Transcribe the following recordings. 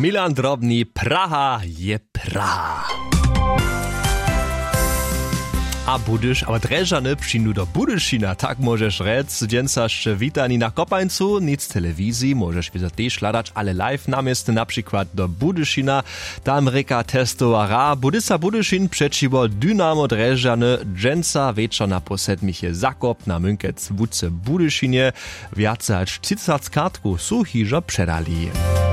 Milan Drobny, Praha je Praha. A budysz, aber dreżany przyjdą do Budyszina, tak możesz rec. Dzięcasz witani na Kopańcu, nic telewizji, możesz wiedzać też ladać, ale live namiast na przykład do Budyszina. Tam reka testowara, Budysa Budyszin przeciwko Dynamo dreżany, dzięca wieczor na posedmiche zakop na mynkec wódce Budyszinie. Więcej als 30 kartków są hiżo przedali.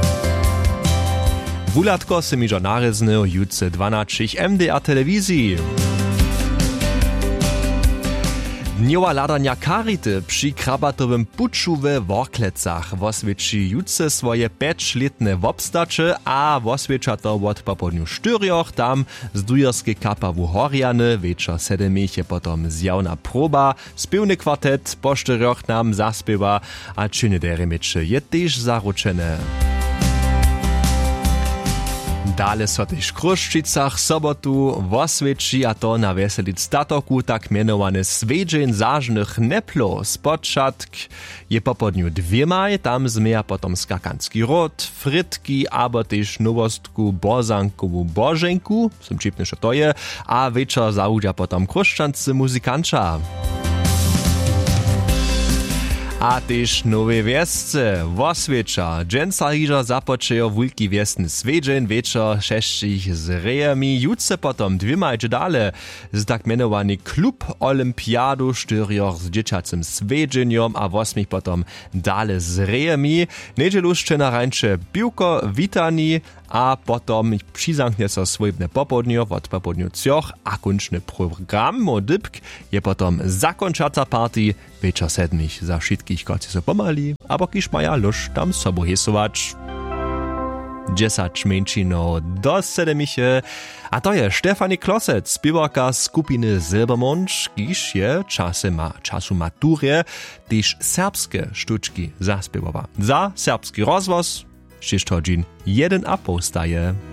Wulatko se miżo narezny jutce 12 MDR telewizji. Dniowa ladania karity przy krabatowym puczu we Worklecach woswieci jutce swoje 5-letne wobstacze, a woswiecza to od popodniu 4, tam z dujerskiej kapa w Horjany, wieczor 7 je potom zjawna proba, spiewny kwartet po 4 nam zaspiewa, a czyny deremecze je też zaruczene. Dale so też w Kruščicach sobotu woswieci, a to na Weselic statoku tak mianowany Svedźeń zażnych neplo. Spoczatk je popodniu 2, tam zmieja potom skakanski rod, frytki, abo też nowostku bozankową bożenku, som čipny, što to je, a wieczor zaudja potom kruščanscy muzykanča. A też nowe wiesce, woswiecza. Dżęca hiżo započejo wulki wiesny Svedźeń, wieczor 6 z rejami, jutce potom 2 idzie dale, z tak mianowany klub Olimpiadu 4 z dzieciacym Svedźenjom, a 8 potom dale z rejami. Niedzielu na rańcze piłko witani, a potom przyzamknie so swojbne popodnio, od popodniu 3, a kończny program modybk je potom zakończata party, wieczor 7 za wszystkich, koci so pomali, abo kiż maja lusz tam sobo hesować. 10 męczino do 7, a to je Stefanie Klosec, spiewarka skupiny Silbermond, kiż je czasu maturie, też serbskie sztuczki zaspiewowa. Za serbski rozwoz 6 godzin 1 staje.